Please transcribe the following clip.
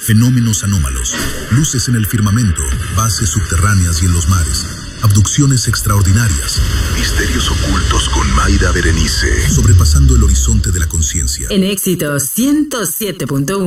Fenómenos anómalos, luces en el firmamento, bases subterráneas y en los mares, abducciones extraordinarias, misterios ocultos con Mayra Berenice, sobrepasando el horizonte de la conciencia. En Éxitos 107.1.